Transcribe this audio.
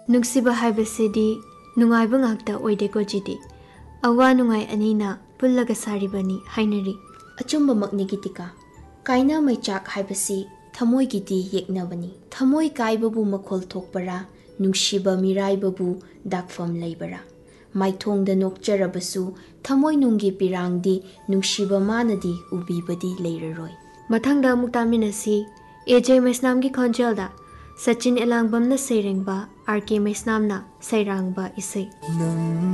ꯅꯨꯡꯁꯤꯕ ꯍꯥꯏꯕꯁꯤꯗꯤ ꯅꯨꯡꯉꯥꯏꯕ ꯉꯥꯛꯇ ꯑꯣꯏꯗꯦꯀꯣ ꯖꯤꯗꯤ ꯑꯋꯥ ꯅꯨꯡꯉꯥꯏ ꯑꯅꯤꯅ ꯄꯨꯜꯂꯒ ꯁꯥꯔꯤꯕꯅꯤ ꯍꯥꯏꯅꯔꯤ ꯑꯆꯨꯝꯕꯃꯛꯅꯤ ꯒꯤꯇꯤꯀꯥ ꯀꯥꯏꯅ ꯃꯩꯆꯥꯛ ꯍꯥꯏꯕꯁꯤ ꯊꯃꯣꯏꯒꯤꯗꯤ ꯌꯦꯛꯅꯕꯅꯤ ꯊꯃꯣꯏ ꯀꯥꯏꯕꯕꯨ ꯃꯈꯣꯜ ꯊꯣꯛꯄꯔꯥ ꯅꯨꯡꯁꯤꯕ ꯃꯤꯔꯥꯏꯕꯕꯨ ꯗꯥꯛꯐꯝ ꯂꯩꯕꯔꯥ ꯃꯥꯏꯊꯣꯡꯗ ꯅꯣꯛꯆꯔꯕꯁꯨ ꯊꯃꯣꯏꯅꯨꯡꯒꯤ ꯄꯤꯔꯥꯡꯗꯤ ꯅꯨꯡꯁꯤꯕ ꯃꯥꯅꯗꯤ ꯎꯕꯤꯕꯗꯤ ꯂꯩꯔꯔꯣꯏ ꯃꯊꯪꯗ ꯑꯃꯨꯛ ꯇꯥꯃꯤꯟꯅꯁꯤ ꯑꯦꯖꯦ ꯃꯩꯁꯅꯥꯝꯒꯤ ꯈꯣꯟꯖꯦꯜꯗ ꯁꯆꯤꯟ ꯑꯦꯂꯥꯡꯕꯝꯅ ꯁꯩꯔꯦꯡꯕ ꯑꯥꯔ ꯀꯦ ꯃꯩꯁꯅꯥꯝꯅ ꯁꯩꯔꯥꯡꯕ ꯏꯁꯩ